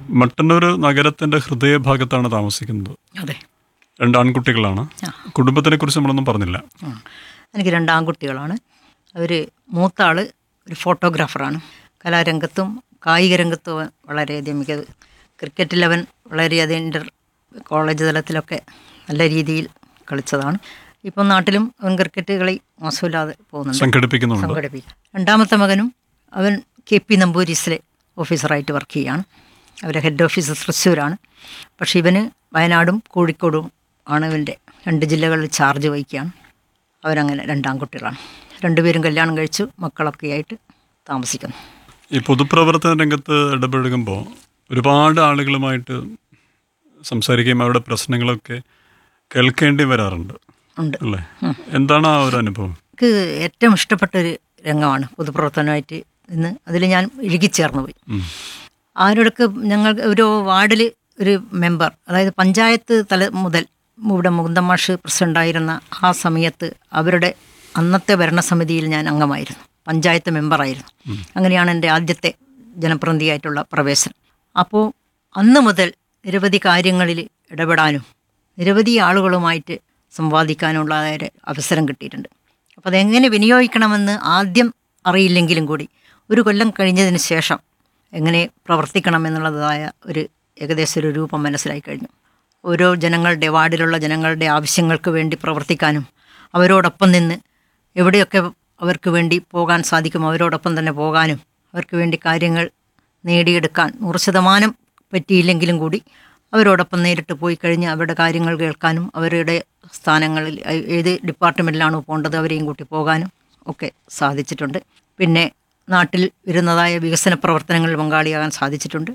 മട്ടന്നൂർ നഗരത്തിൻ്റെ ഹൃദയഭാഗത്താണ് താമസിക്കുന്നത്. അതെ. 2 ആൺകുട്ടികളാണ്. കുടുംബത്തിനെ കുറിച്ച് നമ്മളൊന്നും പറഞ്ഞില്ല. എനിക്ക് 2 ആൺകുട്ടികളാണ്. അവർ മൂത്ത ആൾ ഒരു ഫോട്ടോഗ്രാഫറാണ്. കലാരംഗത്തും കായിക രംഗത്തും വളരെയധികം മികവ്. ക്രിക്കറ്റിൽ അവൻ വളരെയധികം കോളേജ് തലത്തിലൊക്കെ നല്ല രീതിയിൽ കളിച്ചതാണ്. ഇപ്പം നാട്ടിലും അവൻ ക്രിക്കറ്റ് കളി മോശമില്ലാതെ പോകുന്നുണ്ട്, സംഘടിപ്പിക്കും. രണ്ടാമത്തെ മകനും അവൻ KP നമ്പൂരിസിലെ ഓഫീസറായിട്ട് വർക്ക് ചെയ്യുകയാണ്. അവരെ ഹെഡ് ഓഫീസ് തൃശ്ശൂരാണ്. പക്ഷേ ഇവന് വയനാടും കോഴിക്കോടും ആണ് ഇവൻ്റെ 2 ജില്ലകളിൽ ചാർജ് വഹിക്കുകയാണ്. അവരങ്ങനെ 2 ആൺകുട്ടികളാണ്. 2 പേരും കല്യാണം കഴിച്ചു, മക്കളൊക്കെ ആയിട്ട് താമസിക്കുന്നു. ഈ പൊതുപ്രവർത്തന രംഗത്ത് ഇടപഴകുമ്പോൾ ഒരുപാട് ആളുകളുമായിട്ട് സംസാരിക്കുകയും അവരുടെ പ്രശ്നങ്ങളൊക്കെ കേൾക്കേണ്ടി വരാറുണ്ട് അല്ലേ? എന്താണ് ആ ഒരു അനുഭവം? എനിക്ക് ഏറ്റവും ഇഷ്ടപ്പെട്ടൊരു രംഗമാണ് പൊതുപ്രവർത്തനമായിട്ട് ഇന്ന്. അതിൽ ഞാൻ ഇഴുകിച്ചേർന്ന് പോയി. ആരോടൊക്കെ ഞങ്ങൾ ഒരു വാർഡിൽ ഒരു മെമ്പർ, അതായത് പഞ്ചായത്ത് തല മുതൽ ഇവിടെ മുകുന്ദൻ മാഷ് പ്രസിഡൻ്റായിരുന്ന ആ സമയത്ത് അവരുടെ അന്നത്തെ ഭരണസമിതിയിൽ ഞാൻ അംഗമായിരുന്നു, പഞ്ചായത്ത് മെമ്പറായിരുന്നു. അങ്ങനെയാണ് എൻ്റെ ആദ്യത്തെ ജനപ്രതിനിധിയായിട്ടുള്ള പ്രവേശനം. അപ്പോൾ അന്ന് മുതൽ നിരവധി കാര്യങ്ങളിൽ ഇടപെടാനും നിരവധി ആളുകളുമായിട്ട് സംവാദിക്കാനുള്ള ഒരു അവസരം കിട്ടിയിട്ടുണ്ട്. അപ്പോൾ അതെങ്ങനെ വിനിയോഗിക്കണമെന്ന് ആദ്യം അറിയില്ലെങ്കിലും കൂടി 1 കൊല്ലം കഴിഞ്ഞതിന് ശേഷം എങ്ങനെ പ്രവർത്തിക്കണം എന്നുള്ളതായ ഒരു ഏകദേശം ഒരു രൂപം മനസ്സിലായി കഴിഞ്ഞു. ഓരോ ജനങ്ങളുടെ വാർഡിലുള്ള ജനങ്ങളുടെ ആവശ്യങ്ങൾക്ക് വേണ്ടി പ്രവർത്തിക്കാനും അവരോടൊപ്പം നിന്ന് എവിടെയൊക്കെ അവർക്ക് വേണ്ടി പോകാൻ സാധിക്കും അവരോടൊപ്പം തന്നെ പോകാനും അവർക്ക് വേണ്ടി കാര്യങ്ങൾ നേടിയെടുക്കാൻ 100% പറ്റിയില്ലെങ്കിലും കൂടി അവരോടൊപ്പം നേരിട്ട് പോയി കഴിഞ്ഞ് അവരുടെ കാര്യങ്ങൾ കേൾക്കാനും അവരുടെ സ്ഥാനങ്ങളിൽ ഏത് ഡിപ്പാർട്ട്മെൻറ്റിലാണോ പോകേണ്ടത് അവരെയും കൂട്ടി പോകാനും ഒക്കെ സാധിച്ചിട്ടുണ്ട്. പിന്നെ നാട്ടിൽ വരുന്നതായ വികസന പ്രവർത്തനങ്ങളിൽ പങ്കാളിയാകാൻ സാധിച്ചിട്ടുണ്ട്.